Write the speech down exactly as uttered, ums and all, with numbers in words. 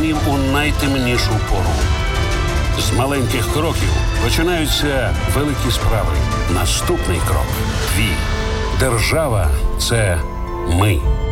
вогнів у найтемнішу пору. З маленьких кроків починаються великі справи. Наступний крок – твій. Держава – це ми.